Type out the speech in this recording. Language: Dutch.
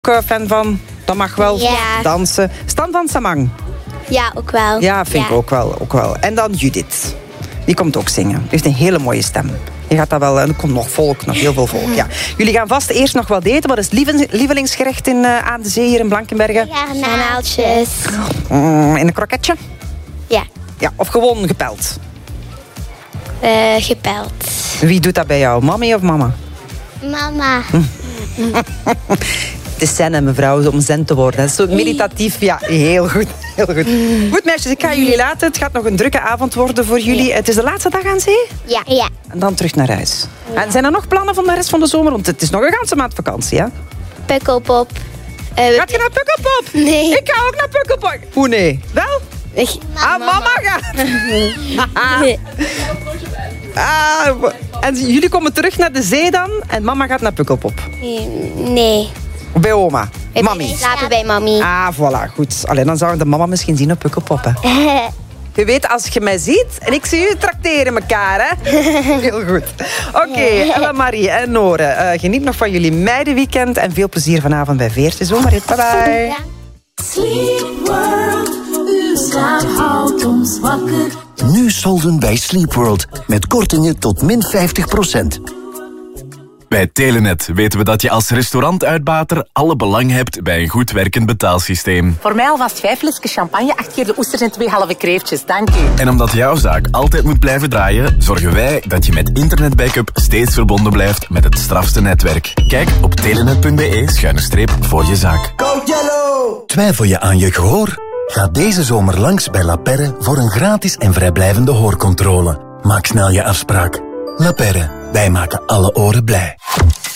fan van. Dat mag wel. Ja. Dansen. Stan van Samang. Ja, ook wel. Ja, vind ik ook wel. En dan Judith. Die komt ook zingen. Die heeft een hele mooie stem. Je gaat dat wel... En er komt nog volk, nog heel veel volk. Ja. Jullie gaan vast eerst nog wat eten. Wat is het lievelingsgerecht aan de zee hier in Blankenbergen? Garnaaltjes. In een kroketje? Ja. Ja, of gewoon gepeld? Gepeld. Wie doet dat bij jou? Mami of mama? Mama. Het is zen, mevrouw, om zen te worden. Dat is zo meditatief. Ja, heel goed. Heel goed. Goed, meisjes, ik ga jullie laten. Het gaat nog een drukke avond worden voor jullie. Ja. Het is de laatste dag aan zee? Ja. En dan terug naar huis. Ja. En zijn er nog plannen van de rest van de zomer? Want het is nog een ganse maand vakantie, hè? Pukkelpop. Gaat je naar Pukkelpop? Nee. Ik ga ook naar Pukkelpop. Hoe nee? Wel? Mama gaat. En jullie komen terug naar de zee dan? En mama gaat naar Pukkelpop? Nee. Bij oma? Mami? We slapen bij mami. Ah, voilà, goed. Allee, dan zou de mama misschien zien op Pukkelpop, hè. Je weet, als je mij ziet en ik zie u, trakteren elkaar, hè. Heel goed. Oké, Ella Marie en Noore, geniet nog van jullie meidenweekend en veel plezier vanavond bij Veertje Zomerhit. Bye bye. Ja. Sleep World, uw slaap houdt ons wakker. Nu solden bij Sleep World met kortingen tot min 50%. Bij Telenet weten we dat je als restaurantuitbater alle belang hebt bij een goed werkend betaalsysteem. Voor mij alvast 5 flesjes champagne, 8 keer de oesters en 2 halve kreeftjes. Dank u. En omdat jouw zaak altijd moet blijven draaien, zorgen wij dat je met internetbackup steeds verbonden blijft met het strafste netwerk. Kijk op telenet.be/voor je zaak. Go Yellow! Twijfel je aan je gehoor? Ga deze zomer langs bij La Perre voor een gratis en vrijblijvende hoorcontrole. Maak snel je afspraak. La Perre, wij maken alle oren blij.